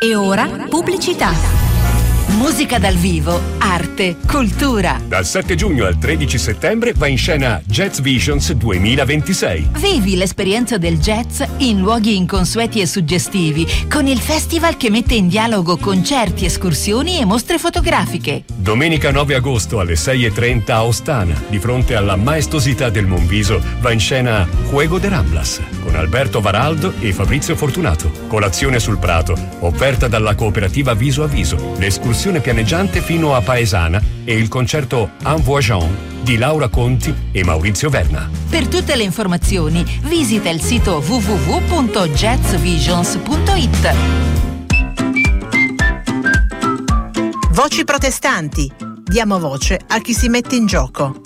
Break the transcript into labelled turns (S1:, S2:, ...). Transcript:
S1: E ora pubblicità. Musica dal vivo, arte, cultura.
S2: Dal 7 giugno al 13 settembre va in scena Jazz Visions 2026.
S1: Vivi l'esperienza del jazz in luoghi inconsueti e suggestivi, con il festival che mette in dialogo concerti, escursioni e mostre fotografiche.
S2: Domenica 9 agosto alle 6:30 a Ostana, di fronte alla maestosità del Monviso, va in scena Juego de Ramblas, con Alberto Varaldo e Fabrizio Fortunato. Colazione sul Prato, offerta dalla cooperativa Viso a Viso. L'escursione pianeggiante fino a Paesana e il concerto En Voyant di Laura Conti e Maurizio Verna.
S1: Per tutte le informazioni visita il sito www.jazzvisions.it.
S3: Voci protestanti. Diamo voce a chi si mette in gioco.